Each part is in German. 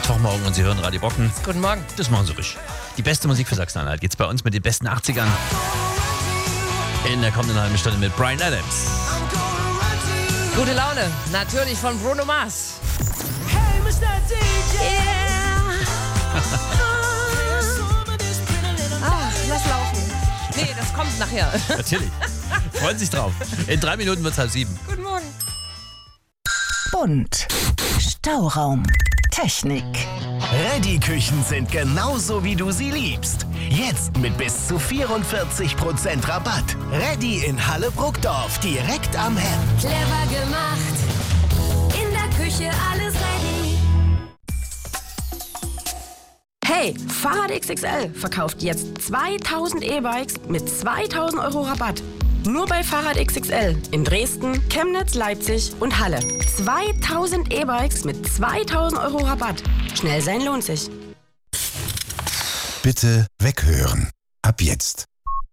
Mittwochmorgen und Sie hören Radio Brocken. Guten Morgen. Das machen Sie ruhig. Die beste Musik für Sachsen-Anhalt geht's bei uns mit den besten 80ern. In der kommenden halben Stunde mit Bryan Adams. Gute Laune, natürlich von Bruno Mars. Hey, Mr. DJ. Yeah. Ach, lass laufen. Nee, das kommt nachher. Natürlich. Freuen sich drauf. In 3 Minuten wird's 6:30. Guten Morgen. Bunt. Stauraum. Technik. Reddy-Küchen sind genauso, wie du sie liebst. Jetzt mit bis zu 44% Rabatt. Reddy in Halle-Bruckdorf, direkt am Hemd. Clever gemacht. In der Küche alles ready. Hey, Fahrrad XXL verkauft jetzt 2000 E-Bikes mit 2000 € Rabatt. Nur bei Fahrrad XXL in Dresden, Chemnitz, Leipzig und Halle. 2000 E-Bikes mit 2000 € Rabatt. Schnell sein lohnt sich. Bitte weghören. Ab jetzt.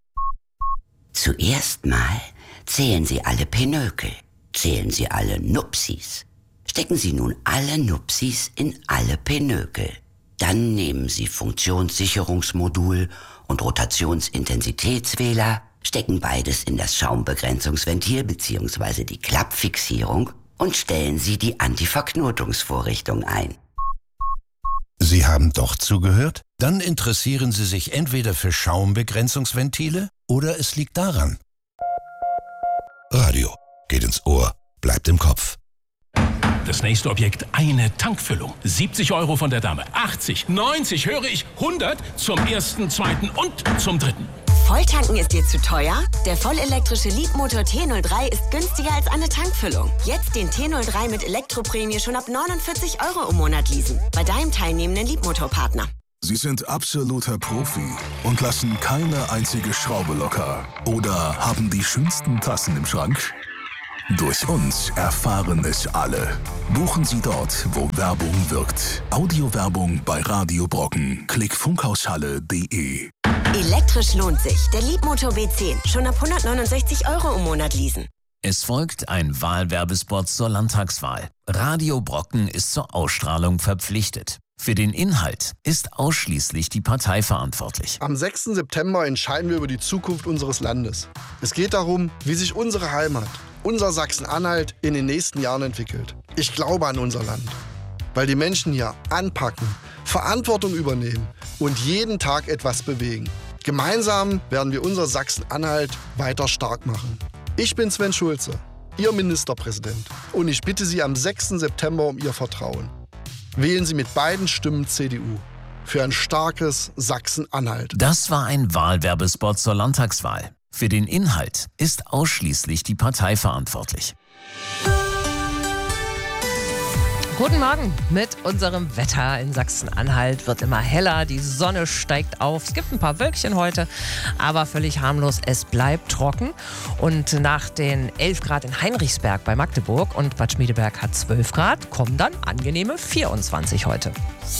Zuerst mal zählen Sie alle Pinökel. Zählen Sie alle Nupsis. Stecken Sie nun alle Nupsis in alle Pinökel. Dann nehmen Sie Funktionssicherungsmodul und Rotationsintensitätswähler, stecken beides in das Schaumbegrenzungsventil bzw. die Klappfixierung und stellen Sie die Antiverknotungsvorrichtung ein. Sie haben doch zugehört? Dann interessieren Sie sich entweder für Schaumbegrenzungsventile oder es liegt daran. Radio geht ins Ohr, bleibt im Kopf. Das nächste Objekt, eine Tankfüllung. 70 € von der Dame, 80, 90, höre ich, 100 zum ersten, zweiten und zum dritten. Volltanken ist dir zu teuer? Der vollelektrische Leapmotor T03 ist günstiger als eine Tankfüllung. Jetzt den T03 mit Elektroprämie schon ab 49 € im Monat leasen. Bei deinem teilnehmenden Leapmotor-Partner. Sie sind absoluter Profi und lassen keine einzige Schraube locker. Oder haben die schönsten Tassen im Schrank? Durch uns erfahren es alle. Buchen Sie dort, wo Werbung wirkt. Audiowerbung bei Radio Brocken. Klick funkhaushalle.de. Elektrisch lohnt sich. Der Leapmotor B10. Schon ab 169 € im Monat leasen. Es folgt ein Wahlwerbespot zur Landtagswahl. Radio Brocken ist zur Ausstrahlung verpflichtet. Für den Inhalt ist ausschließlich die Partei verantwortlich. Am 6. September entscheiden wir über die Zukunft unseres Landes. Es geht darum, wie sich unsere Heimat, unser Sachsen-Anhalt, in den nächsten Jahren entwickelt. Ich glaube an unser Land, weil die Menschen hier anpacken, Verantwortung übernehmen und jeden Tag etwas bewegen. Gemeinsam werden wir unser Sachsen-Anhalt weiter stark machen. Ich bin Sven Schulze, Ihr Ministerpräsident, und ich bitte Sie am 6. September um Ihr Vertrauen. Wählen Sie mit beiden Stimmen CDU für ein starkes Sachsen-Anhalt. Das war ein Wahlwerbespot zur Landtagswahl. Für den Inhalt ist ausschließlich die Partei verantwortlich. Guten Morgen mit unserem Wetter in Sachsen-Anhalt. Wird immer heller, die Sonne steigt auf. Es gibt ein paar Wölkchen heute, aber völlig harmlos. Es bleibt trocken. Und nach den 11 Grad in Heinrichsberg bei Magdeburg und Bad Schmiedeberg hat 12 Grad, kommen dann angenehme 24 heute.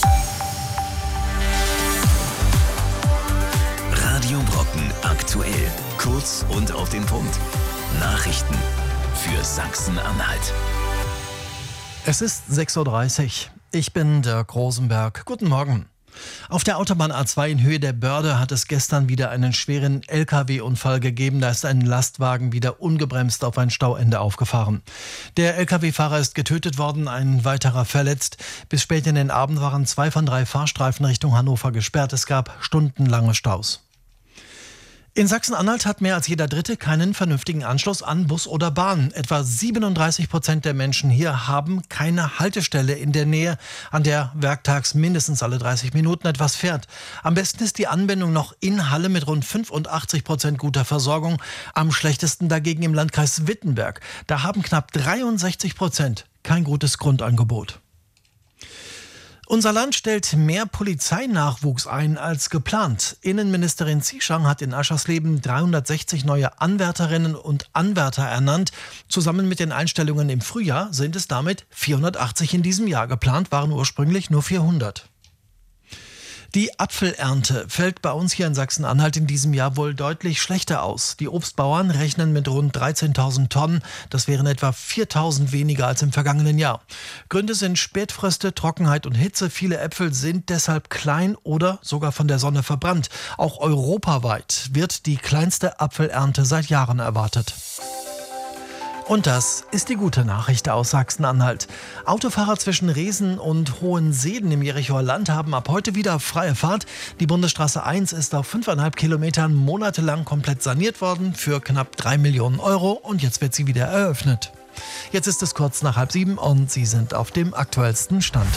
Radio Brocken aktuell. Kurz und auf den Punkt. Nachrichten für Sachsen-Anhalt. Es ist 6:30 Uhr. Ich bin Dirk Rosenberg. Guten Morgen. Auf der Autobahn A2 in Höhe der Börde hat es gestern wieder einen schweren LKW-Unfall gegeben. Da ist ein Lastwagen wieder ungebremst auf ein Stauende aufgefahren. Der LKW-Fahrer ist getötet worden, ein weiterer verletzt. Bis spät in den Abend waren 2 von 3 Fahrstreifen Richtung Hannover gesperrt. Es gab stundenlange Staus. In Sachsen-Anhalt hat mehr als jeder Dritte keinen vernünftigen Anschluss an Bus oder Bahn. Etwa 37% der Menschen hier haben keine Haltestelle in der Nähe, an der werktags mindestens alle 30 Minuten etwas fährt. Am besten ist die Anbindung noch in Halle mit rund 85% guter Versorgung. Am schlechtesten dagegen im Landkreis Wittenberg. Da haben knapp 63% kein gutes Grundangebot. Unser Land stellt mehr Polizeinachwuchs ein als geplant. Innenministerin Zieschang hat in Aschersleben 360 neue Anwärterinnen und Anwärter ernannt. Zusammen mit den Einstellungen im Frühjahr sind es damit 480 in diesem Jahr. Geplant waren ursprünglich nur 400. Die Apfelernte fällt bei uns hier in Sachsen-Anhalt in diesem Jahr wohl deutlich schlechter aus. Die Obstbauern rechnen mit rund 13.000 Tonnen. Das wären etwa 4.000 weniger als im vergangenen Jahr. Gründe sind Spätfröste, Trockenheit und Hitze. Viele Äpfel sind deshalb klein oder sogar von der Sonne verbrannt. Auch europaweit wird die kleinste Apfelernte seit Jahren erwartet. Und das ist die gute Nachricht aus Sachsen-Anhalt. Autofahrer zwischen Resen und Hohenseeden im Jerichoer Land haben ab heute wieder freie Fahrt. Die Bundesstraße 1 ist auf 5,5 Kilometern monatelang komplett saniert worden für knapp 3 Millionen Euro und jetzt wird sie wieder eröffnet. Jetzt ist es kurz nach 6:30 und Sie sind auf dem aktuellsten Stand.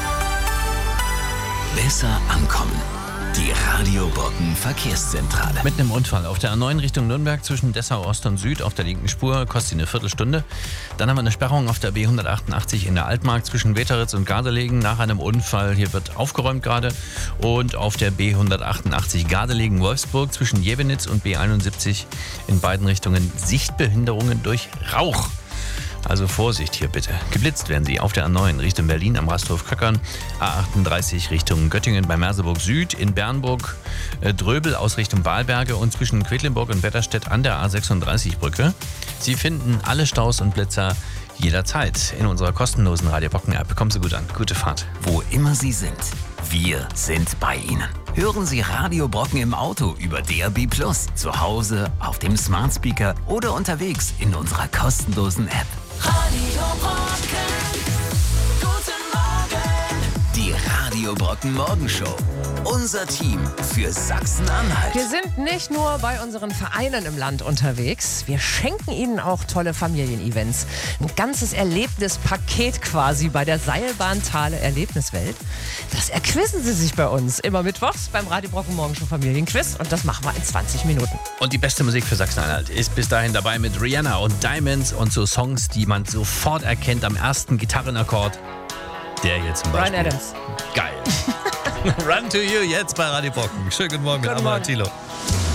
Besser ankommen. Die Radio Brocken Verkehrszentrale. Mit einem Unfall auf der A9 Richtung Nürnberg zwischen Dessau Ost und Süd auf der linken Spur, kostet eine Viertelstunde. Dann haben wir eine Sperrung auf der B188 in der Altmark zwischen Weteritz und Gardelegen nach einem Unfall. Hier wird aufgeräumt gerade. Und auf der B188 Gardelegen-Wolfsburg zwischen Jevenitz und B71 in beiden Richtungen Sichtbehinderungen durch Rauch. Also Vorsicht hier bitte. Geblitzt werden Sie auf der A9 Richtung Berlin am Rasthof Köckern, A38 Richtung Göttingen bei Merseburg Süd, in Bernburg Dröbel aus Richtung Wahlberge und zwischen Quedlinburg und Wetterstedt an der A36-Brücke. Sie finden alle Staus und Blitzer jederzeit in unserer kostenlosen Radio Brocken App. Kommen Sie gut an. Gute Fahrt. Wo immer Sie sind, wir sind bei Ihnen. Hören Sie Radio Brocken im Auto über DAB+, zu Hause, auf dem Smart Speaker oder unterwegs in unserer kostenlosen App. Radio Brocken, guten Morgen. Die Radio Brocken Morgenshow. Unser Team für Sachsen-Anhalt. Wir sind nicht nur bei unseren Vereinen im Land unterwegs, wir schenken ihnen auch tolle Familienevents. Ein ganzes Erlebnispaket quasi bei der Seilbahn Thale Erlebniswelt. Das erquizzen sie sich bei uns immer mittwochs beim Radio Brocken Morgenshow Familienquiz und das machen wir in 20 Minuten. Und die beste Musik für Sachsen-Anhalt ist bis dahin dabei mit Rihanna und Diamonds und so Songs, die man sofort erkennt am ersten Gitarrenakkord. Der jetzt zum Beispiel. Bryan Adams. Geil. Run to You jetzt bei Radio Brocken. Schönen guten Morgen mit Amar Thilo.